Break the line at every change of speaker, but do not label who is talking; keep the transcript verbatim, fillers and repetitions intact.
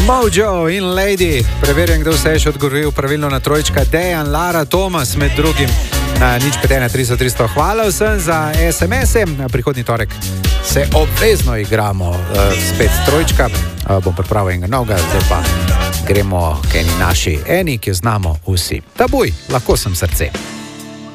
Mojo in Lady, preverjam, kdo se je še odgovoril pravilno na trojčka. Dejan, Lara, Tomas med drugim. Na nič pet ena tristo tristo. Hvala vsem za es em es-e. Prihodnji torek se obvezno igramo uh, spet trojčka. Uh, bom pripravil enega novega, zdaj pa gremo k eni naši eni, ki jo znamo vsi. Tabuj, lahko sem srce.